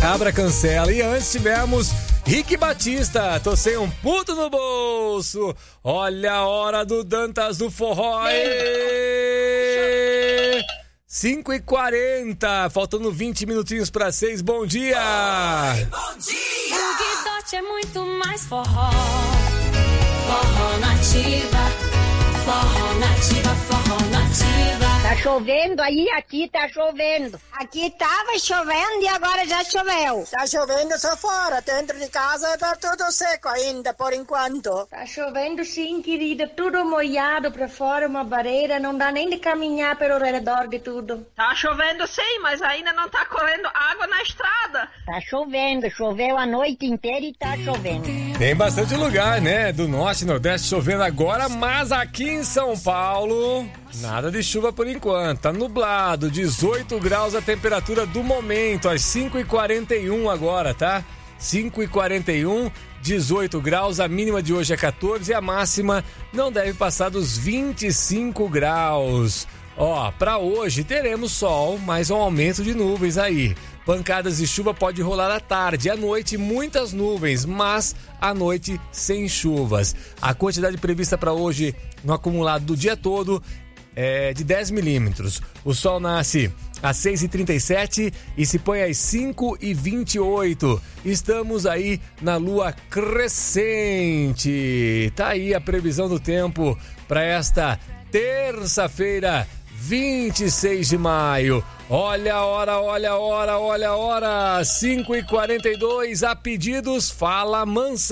Cabra cancela. E antes tivemos Rick Batista, tô sem um puto no bolso. Olha a hora do Dantas do Forró. 5h40, faltando 20 minutinhos para 6. Bom dia! Oi, bom dia! O Guidote é muito mais forró. Forró nativa, forró nativa, forró nativa. Tá chovendo aí, aqui tá chovendo. Aqui tava chovendo e agora já choveu. Tá chovendo só fora, dentro de casa tá tudo seco ainda, por enquanto. Tá chovendo sim, querida, tudo molhado pra fora, uma barreira, não dá nem de caminhar pelo redor de tudo. Tá chovendo sim, mas ainda não tá correndo água na estrada. Tá chovendo, choveu a noite inteira e tá chovendo. Tem bastante lugar, né, do norte e nordeste chovendo agora, mas aqui em São Paulo, nada de chuva por enquanto, tá nublado, 18 graus a temperatura do momento, às 5h41 agora, tá? 5h41, 18 graus, a mínima de hoje é 14 e a máxima não deve passar dos 25 graus. Ó, pra hoje teremos sol, mas um aumento de nuvens aí. Pancadas de chuva pode rolar à tarde, à noite muitas nuvens, mas à noite sem chuvas. A quantidade prevista para hoje no acumulado do dia todo é de 10 milímetros. O sol nasce às 6h37 e se põe às 5h28. Estamos aí na lua crescente. Tá aí a previsão do tempo para esta terça-feira, 26 de maio. Olha a hora, olha a hora, olha a hora. 5h42, a pedidos, fala Mansa.